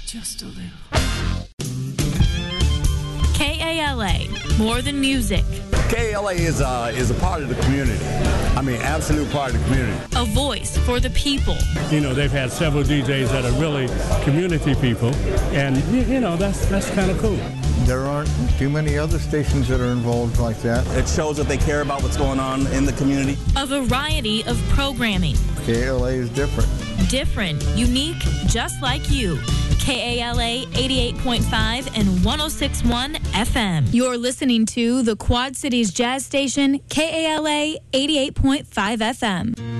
Just a little. KALA, more than music. KALA is a part of the community. I mean, absolute part of the community. A voice for the people. You know, they've had several DJs that are really community people, and, you know, that's kind of cool. There aren't too many other stations that are involved like that. It shows that they care about what's going on in the community. A variety of programming. KALA is different. Different, unique, just like you. KALA 88.5 and 106.1 FM. You're listening to the Quad Cities Jazz Station, KALA 88.5 FM.